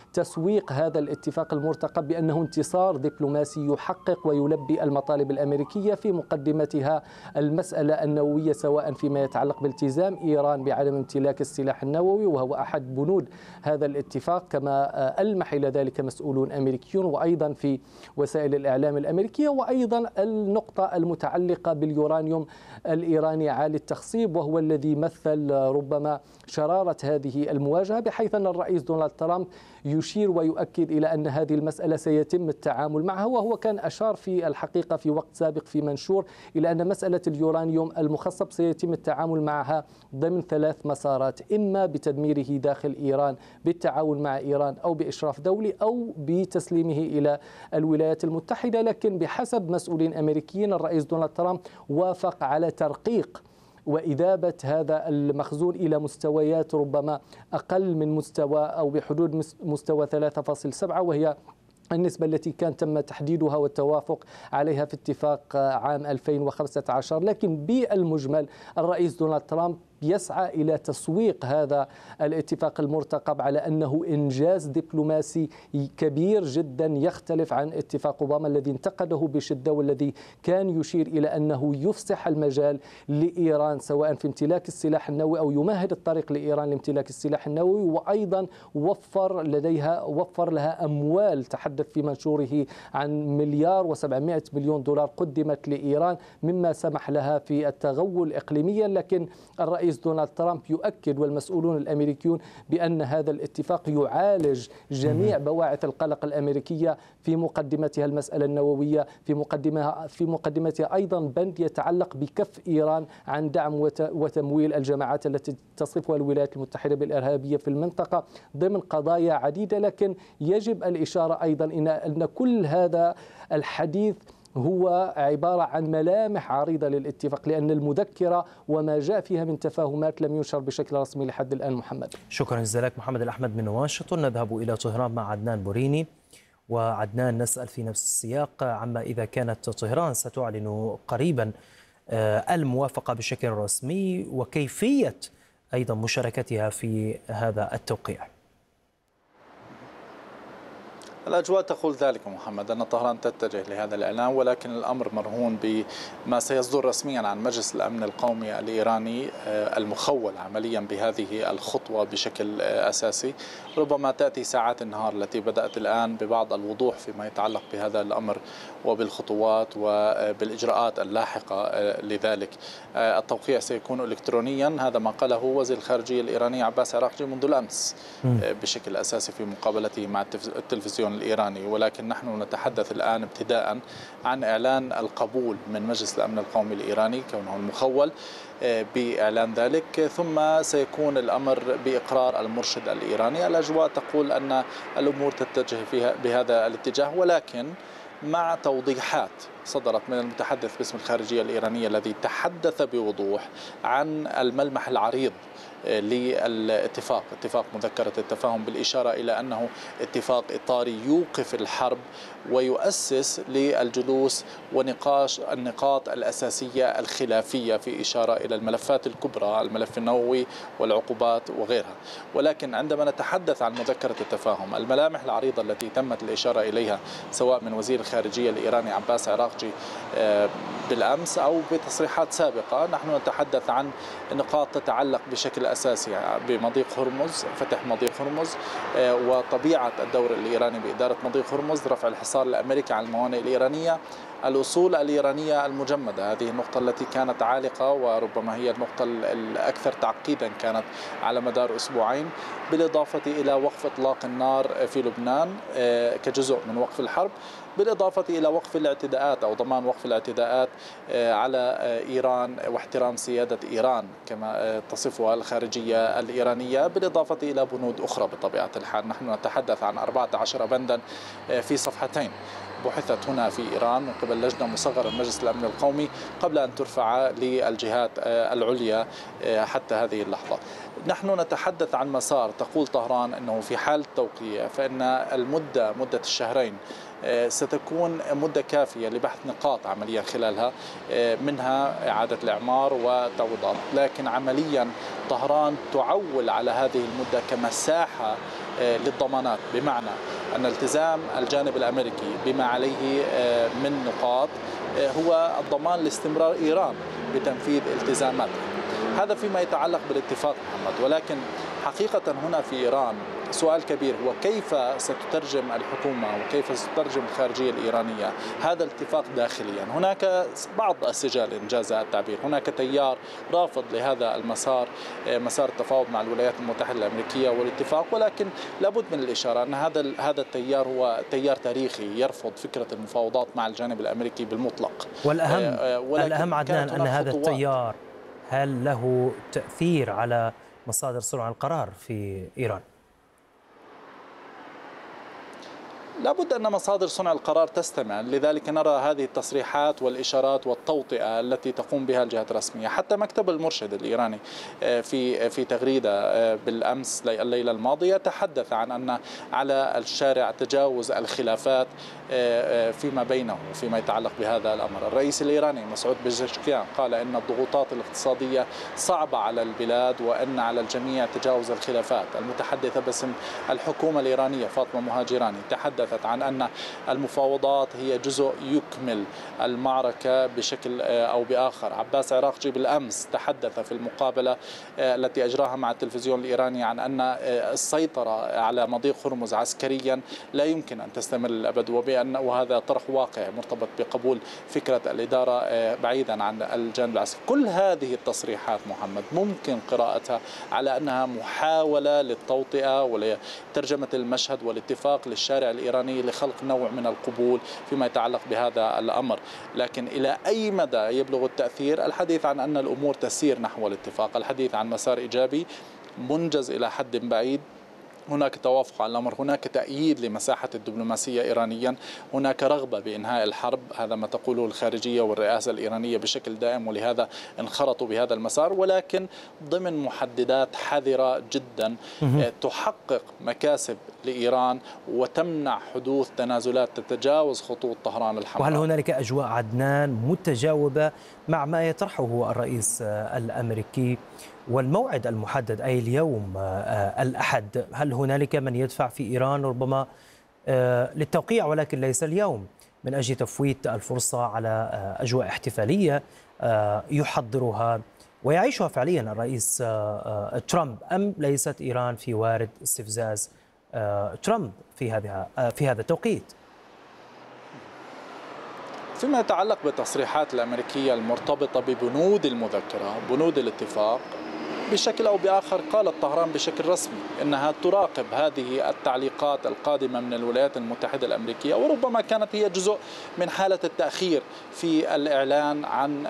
تسويق هذا الاتفاق المرتقب بأنه انتصار دبلوماسي يحقق ويلبي المطالب الأمريكية، في مقدمتها المسألة النووية، سواء فيما يتعلق بالتزام إيران بعدم امتلاك السلاح النووي، وهو أحد بنود هذا الاتفاق كما ألمح إلى ذلك مسؤولون أمريكيون وأيضا في وسائل الإعلام الأمريكية. وأيضا النقطة المتعلقة باليورانيوم الإيراني عالي التخصيب، وهو الذي مثل ربما شرارة هذه المواجهة، بحيث أن الرئيس دونالد ترامب يشير ويؤكد إلى أن هذه المسألة سيتم التعامل معها. وهو كان أشار في الحقيقة في وقت سابق في منشور إلى أن مسألة اليورانيوم المخصب سيتم التعامل معها ضمن 3 مسارات: إما بتدميره داخل إيران بالتعاون مع إيران، أو بإشراف دولي، أو بتسليمه إلى الولايات المتحدة. لكن بحسب مسؤولين أمريكيين الرئيس دونالد ترامب وافق على ترقيق وإذابة هذا المخزون إلى مستويات ربما أقل من مستوى أو بحدود مستوى 3.7، وهي النسبة التي كان تم تحديدها والتوافق عليها في اتفاق عام 2015. لكن بالمجمل الرئيس دونالد ترامب يسعى إلى تسويق هذا الاتفاق المرتقب على أنه إنجاز دبلوماسي كبير جدا يختلف عن اتفاق أوباما الذي انتقده بشدة، والذي كان يشير إلى أنه يفسح المجال لإيران سواء في امتلاك السلاح النووي أو يمهد الطريق لإيران لامتلاك السلاح النووي. وأيضا وفر لها أموال، تحدث في منشوره عن $1,700,000,000 قدمت لإيران، مما سمح لها في التغول إقليميا. لكن الرئيس دونالد ترامب يؤكد والمسؤولون الأمريكيون بأن هذا الاتفاق يعالج جميع بواعث القلق الأمريكية، في مقدمتها المسألة النووية، في مقدمتها أيضا بند يتعلق بكف إيران عن دعم وتمويل الجماعات التي تصفها الولايات المتحدة بالإرهابية في المنطقة، ضمن قضايا عديدة. لكن يجب الإشارة أيضا أن كل هذا الحديث هو عبارة عن ملامح عريضة للاتفاق، لأن المذكرة وما جاء فيها من تفاهمات لم ينشر بشكل رسمي لحد الآن. محمد، شكرا جزيلا لك محمد الأحمد من واشنطن. نذهب إلى طهران مع عدنان بوريني. وعدنان، نسأل في نفس السياق عما إذا كانت طهران ستعلن قريبا الموافقة بشكل رسمي، وكيفية أيضا مشاركتها في هذا التوقيع. الأجواء تقول ذلك محمد، أن طهران تتجه لهذا الإعلان، ولكن الأمر مرهون بما سيصدر رسميا عن مجلس الأمن القومي الإيراني المخول عمليا بهذه الخطوة بشكل أساسي. ربما تأتي ساعات النهار التي بدأت الآن ببعض الوضوح فيما يتعلق بهذا الأمر وبالخطوات وبالإجراءات اللاحقة لذلك. التوقيع سيكون إلكترونيا، هذا ما قاله وزير الخارجية الإيراني عباس عراقجي منذ الأمس بشكل أساسي في مقابلته مع التلفزيون الإيراني. ولكن نحن نتحدث الآن ابتداء عن إعلان القبول من مجلس الأمن القومي الإيراني كونه المخول بإعلان ذلك، ثم سيكون الأمر بإقرار المرشد الإيراني. الأجواء تقول أن الأمور تتجه فيها بهذا الاتجاه، ولكن مع توضيحات صدرت من المتحدث باسم الخارجية الإيرانية الذي تحدث بوضوح عن الملمح العريض للاتفاق، اتفاق مذكرة التفاهم، بالإشارة إلى أنه اتفاق إطاري يوقف الحرب ويؤسس للجلوس ونقاش النقاط الأساسية الخلافية، في إشارة إلى الملفات الكبرى، الملف النووي والعقوبات وغيرها. ولكن عندما نتحدث عن مذكرة التفاهم، الملامح العريضة التي تمت الإشارة إليها سواء من وزير الخارجية الإيراني عباس عراقجي بالأمس أو بتصريحات سابقة، نحن نتحدث عن نقاط تتعلق بشكل أساسي بمضيق هرمز، فتح مضيق هرمز وطبيعة الدور الإيراني بإدارة مضيق هرمز، رفع الحصار الأمريكي عن الموانئ الإيرانية، الأصول الإيرانية المجمدة، هذه النقطة التي كانت عالقة وربما هي النقطة الأكثر تعقيدا كانت على مدار أسبوعين، بالإضافة إلى وقف إطلاق النار في لبنان كجزء من وقف الحرب، بالإضافة إلى وقف الاعتداءات أو ضمان وقف الاعتداءات على إيران واحترام سيادة إيران كما تصفها الخارجية الإيرانية، بالإضافة إلى بنود أخرى بطبيعة الحال. نحن نتحدث عن 14 بندا في صفحتين بحثت هنا في إيران من قبل لجنة مصغرة لمجلس الأمن القومي قبل أن ترفع للجهات العليا حتى هذه اللحظة. نحن نتحدث عن مسار، تقول طهران أنه في حال التوقيع فإن مدة الشهرين ستكون مدة كافية لبحث نقاط عمليا خلالها، منها إعادة الإعمار وتعويضات. لكن عمليا طهران تعول على هذه المدة كمساحة للضمانات، بمعنى أن التزام الجانب الأمريكي بما عليه من نقاط هو الضمان لاستمرار إيران بتنفيذ التزاماتها. هذا فيما يتعلق بالاتفاق محمد، ولكن حقيقة هنا في إيران سؤال كبير هو كيف ستترجم الحكومة وكيف ستترجم الخارجية الإيرانية هذا الاتفاق داخليا. هناك بعض السجال إنجاز التعبير، هناك تيار رافض لهذا المسار، مسار التفاوض مع الولايات المتحدة الأمريكية والاتفاق، ولكن لابد من الإشارة أن هذا التيار هو تيار تاريخي يرفض فكرة المفاوضات مع الجانب الأمريكي بالمطلق. والأهم عدنان أن هذا التيار هل له تأثير على مصادر صنع القرار في إيران؟ لابد أن مصادر صنع القرار تستمع، لذلك نرى هذه التصريحات والإشارات والتوطئة التي تقوم بها الجهات الرسمية. حتى مكتب المرشد الإيراني في تغريدة بالأمس الليلة الماضية تحدث عن أن على الشارع تجاوز الخلافات فيما بينه فيما يتعلق بهذا الأمر. الرئيس الإيراني مسعود بزشكيان قال إن الضغوطات الاقتصادية صعبة على البلاد وأن على الجميع تجاوز الخلافات. المتحدثة باسم الحكومة الإيرانية فاطمة مهاجراني تحدثت عن أن المفاوضات هي جزء يكمل المعركة بشكل أو بآخر. عباس عراقجي بالأمس تحدث في المقابلة التي أجراها مع التلفزيون الإيراني عن أن السيطرة على مضيق هرمز عسكريا لا يمكن أن تستمر للأبد، وهذا طرح واقع مرتبط بقبول فكرة الإدارة بعيدا عن الجانب العسكري. كل هذه التصريحات محمد ممكن قراءتها على أنها محاولة للتوطئة ولترجمة المشهد والاتفاق للشارع الإيراني لخلق نوع من القبول فيما يتعلق بهذا الأمر، لكن إلى أي مدى يبلغ التأثير؟ الحديث عن أن الأمور تسير نحو الاتفاق، الحديث عن مسار إيجابي منجز إلى حد بعيد. هناك توافق على الأمر، هناك تأييد لمساحة الدبلوماسية إيرانيا، هناك رغبة بإنهاء الحرب، هذا ما تقوله الخارجية والرئاسة الإيرانية بشكل دائم، ولهذا انخرطوا بهذا المسار، ولكن ضمن محددات حذرة جدا تحقق مكاسب لإيران وتمنع حدوث تنازلات تتجاوز خطوط طهران الحمراء. وهل هنالك أجواء عدنان متجاوبة مع ما يطرحه الرئيس الأمريكي والموعد المحدد أي اليوم الأحد؟ هل هنالك من يدفع في إيران ربما للتوقيع ولكن ليس اليوم من أجل تفويت الفرصة على أجواء احتفالية يحضرها ويعيشها فعليا الرئيس ترامب، أم ليست إيران في وارد استفزاز ترامب في هذا التوقيت؟ فيما يتعلق بالتصريحات الأمريكية المرتبطة ببنود المذكرة بنود الاتفاق، بشكل أو بآخر قالت طهران بشكل رسمي أنها تراقب هذه التعليقات القادمة من الولايات المتحدة الأمريكية، وربما كانت هي جزء من حالة التأخير في الإعلان عن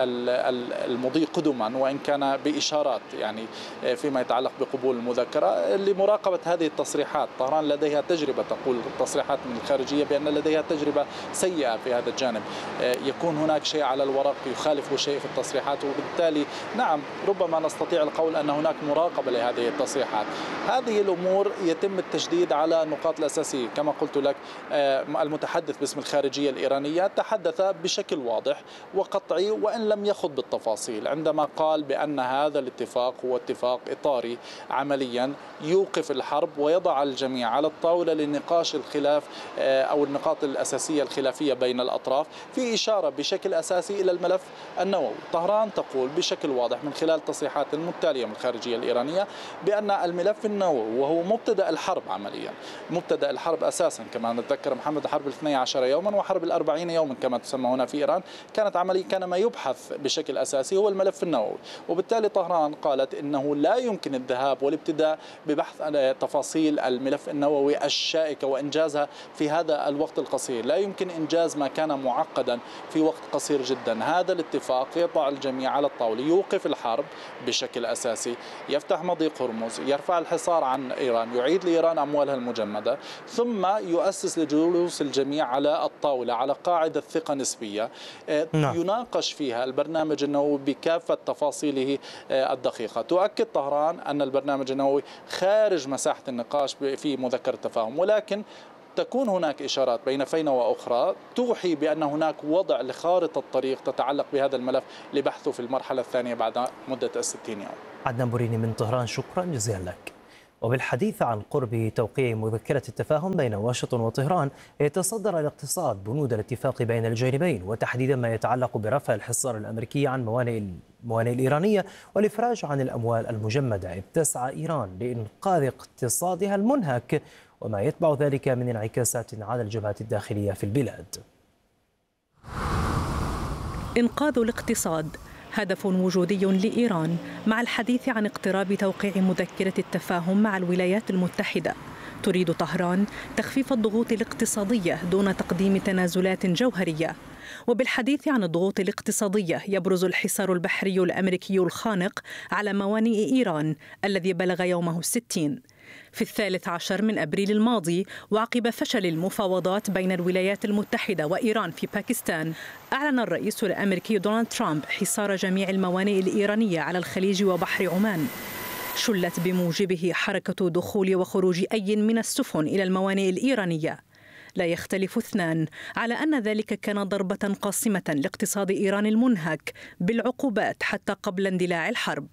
المضي قدما، وإن كان بإشارات يعني فيما يتعلق بقبول المذكرة. لمراقبة هذه التصريحات طهران لديها تجربة، تقول التصريحات من الخارجية بأن لديها تجربة سيئة في هذا الجانب، يكون هناك شيء على الورق يخالف شيء في التصريحات، وبالتالي نعم ربما نستطيع القول أن هناك مراقبة لهذه التصريحات. هذه الأمور يتم التشديد على النقاط الأساسية كما قلت لك. المتحدث باسم الخارجية الإيرانية تحدث بشكل واضح وقطعي وإن لم يخض بالتفاصيل عندما قال بأن هذا الاتفاق هو اتفاق إطاري عمليا يوقف الحرب ويضع الجميع على الطاولة لنقاش الخلاف أو النقاط الأساسية الخلافية بين الأطراف، في إشارة بشكل أساسي إلى الملف النووي. طهران تقول بشكل واضح من خلال تصريحات التالية من الخارجية الإيرانية بأن الملف النووي وهو مبتدأ الحرب عمليا، مبتدأ الحرب أساسا كما نتذكر محمد، حرب 12 يوما وحرب 40 يوما كما تسمى هنا في إيران، كانت عمليا كان ما يبحث بشكل أساسي هو الملف النووي. وبالتالي طهران قالت إنه لا يمكن الذهاب والابتداء ببحث عن تفاصيل الملف النووي الشائكة وإنجازها في هذا الوقت القصير، لا يمكن إنجاز ما كان معقدا في وقت قصير جدا. هذا الاتفاق يضع الجميع على الطاولة، يوقف الحرب بشكل أساسي، يفتح مضيق هرمز، يرفع الحصار عن إيران، يعيد لإيران أموالها المجمدة، ثم يؤسس لجلوس الجميع على الطاولة على قاعدة ثقة نسبية يناقش فيها البرنامج النووي بكافة تفاصيله الدقيقة. تؤكد طهران أن البرنامج النووي خارج مساحة النقاش في مذكرة التفاهم، ولكن تكون هناك إشارات بين فينة وأخرى توحي بأن هناك وضع لخارطة الطريق تتعلق بهذا الملف لبحثه في المرحلة الثانية بعد مدة 60 يوم. عدنان بوريني من طهران، شكرا جزيلا لك. وبالحديث عن قرب توقيع مذكرة التفاهم بين واشنطن وطهران، يتصدر الاقتصاد بنود الاتفاق بين الجانبين، وتحديدا ما يتعلق برفع الحصار الأمريكي عن الموانئ الإيرانية والإفراج عن الأموال المجمدة، إذ تسعى إيران لإنقاذ اقتصادها المنهك وما يتبع ذلك من انعكاسات على الجبهة الداخلية في البلاد. إنقاذ الاقتصاد هدف وجودي لإيران مع الحديث عن اقتراب توقيع مذكرة التفاهم مع الولايات المتحدة. تريد طهران تخفيف الضغوط الاقتصادية دون تقديم تنازلات جوهرية. وبالحديث عن الضغوط الاقتصادية يبرز الحصار البحري الأمريكي الخانق على موانئ إيران الذي بلغ يومه 60 في 13 من أبريل الماضي، وعقب فشل المفاوضات بين الولايات المتحدة وإيران في باكستان. أعلن الرئيس الأمريكي دونالد ترامب حصار جميع الموانئ الإيرانية على الخليج وبحر عمان. شلت بموجبه حركة دخول وخروج أي من السفن إلى الموانئ الإيرانية. لا يختلف اثنان على أن ذلك كان ضربة قاصمة لاقتصاد إيران المنهك بالعقوبات حتى قبل اندلاع الحرب.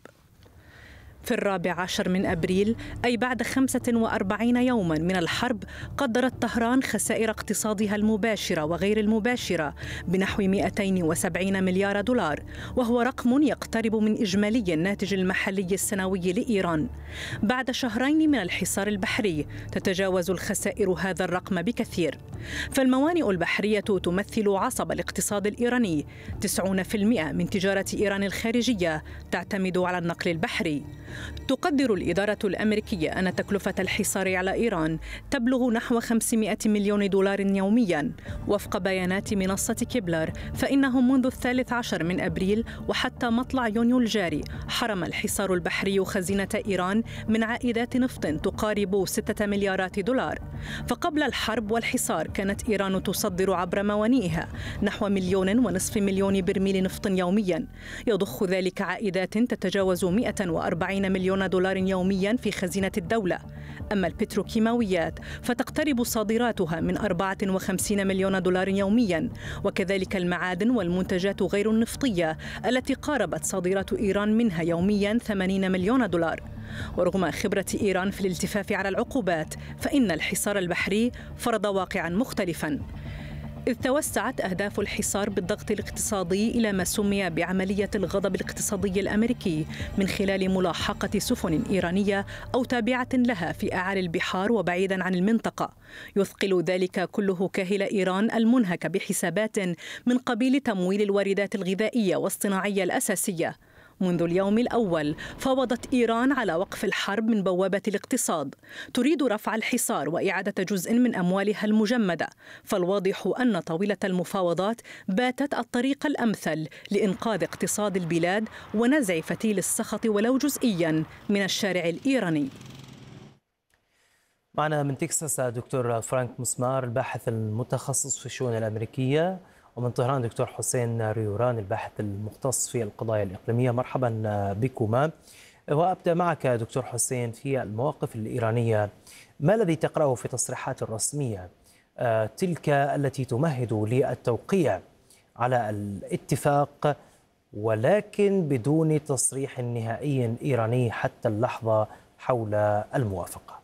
في 14 من أبريل، أي بعد 45 يوما من الحرب، قدرت طهران خسائر اقتصادها المباشرة وغير المباشرة بنحو 270 مليار دولار، وهو رقم يقترب من إجمالي الناتج المحلي السنوي لإيران. بعد شهرين من الحصار البحري تتجاوز الخسائر هذا الرقم بكثير. فالموانئ البحرية تمثل عصب الاقتصاد الإيراني. 90% من تجارة إيران الخارجية تعتمد على النقل البحري. تقدر الإدارة الأمريكية أن تكلفة الحصار على إيران تبلغ نحو 500 مليون دولار يومياً. وفق بيانات منصة كيبلر، فإنه منذ 13 من أبريل وحتى مطلع يونيو الجاري حرم الحصار البحري خزينة إيران من عائدات نفط تقارب 6 مليارات دولار. فقبل الحرب والحصار كانت إيران تصدر عبر موانئها نحو 1.5 مليون برميل نفط يومياً، يضخ ذلك عائدات تتجاوز 140 مليون دولار يوميا في خزينة الدولة. أما البتروكيماويات فتقترب صادراتها من 54 مليون دولار يوميا، وكذلك المعادن والمنتجات غير النفطية التي قاربت صادرات إيران منها يوميا 80 مليون دولار. ورغم خبرة إيران في الالتفاف على العقوبات، فإن الحصار البحري فرض واقعا مختلفا، إذ توسعت أهداف الحصار بالضغط الاقتصادي إلى ما سمي بعملية الغضب الاقتصادي الأمريكي من خلال ملاحقة سفن إيرانية أو تابعة لها في أعالي البحار وبعيدا عن المنطقة. يثقل ذلك كله كاهل إيران المنهك بحسابات من قبيل تمويل الواردات الغذائية والصناعية الأساسية. منذ اليوم الأول فاوضت إيران على وقف الحرب من بوابة الاقتصاد. تريد رفع الحصار وإعادة جزء من أموالها المجمدة، فالواضح أن طاولة المفاوضات باتت الطريق الأمثل لإنقاذ اقتصاد البلاد ونزع فتيل السخط ولو جزئيا من الشارع الإيراني. معنا من تكساس دكتور فرانك مسمار الباحث المتخصص في الشؤون الأمريكية، ومن طهران دكتور حسين ريوران الباحث المختص في القضايا الإقليمية. مرحبا بكما. وأبدأ معك دكتور حسين في المواقف الإيرانية. ما الذي تقرأه في تصريحات الرسمية تلك التي تمهد للتوقيع على الاتفاق ولكن بدون تصريح نهائي إيراني حتى اللحظة حول الموافقة؟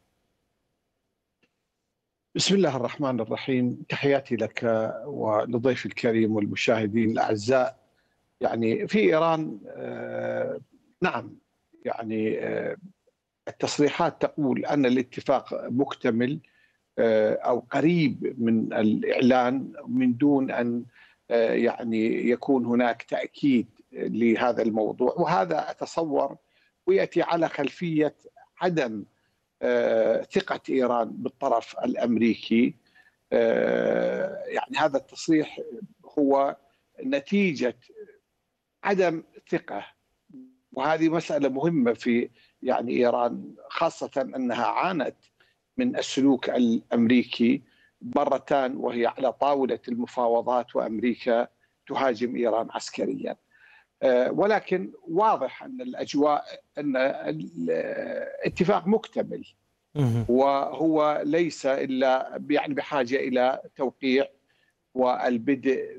بسم الله الرحمن الرحيم. تحياتي لك ولضيف الكريم والمشاهدين الأعزاء. يعني في إيران نعم، يعني التصريحات تقول أن الاتفاق مكتمل أو قريب من الإعلان من دون أن يعني يكون هناك تأكيد لهذا الموضوع، وهذا أتصور ويأتي على خلفية عدم ثقة إيران بالطرف الأمريكي. يعني هذا التصريح هو نتيجة عدم ثقة، وهذه مسألة مهمة في يعني إيران، خاصة أنها عانت من السلوك الأمريكي مرتان وهي على طاولة المفاوضات وأمريكا تهاجم إيران عسكريا. ولكن واضح أن الأجواء أن الاتفاق مكتمل، وهو ليس إلا يعني بحاجة إلى توقيع والبدء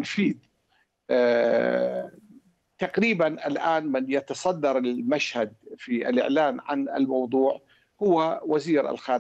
بالتنفيذ. تقريبا الآن من يتصدر المشهد في الإعلان عن الموضوع هو وزير الخارجية